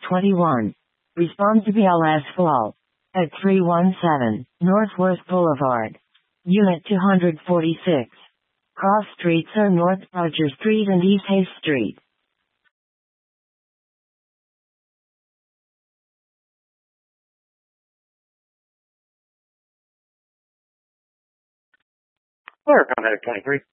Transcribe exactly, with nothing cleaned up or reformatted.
twenty-one. Respond to B L S Fall at three one seven Northworth Boulevard. Unit two forty-six. Cross streets are North Roger Street and East Hayes Street. Clear, Contact twenty-three.